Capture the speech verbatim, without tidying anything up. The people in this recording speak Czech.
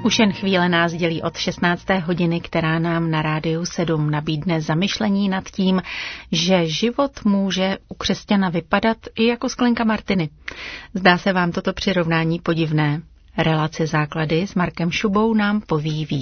Už jen chvíle nás dělí od šestnácté hodiny, která nám na Rádiu sedm nabídne zamyšlení nad tím, že život může u křesťana vypadat i jako sklenka Martiny. Zdá se vám toto přirovnání podivné? Relace Základy s Markem Šubou nám poví víc.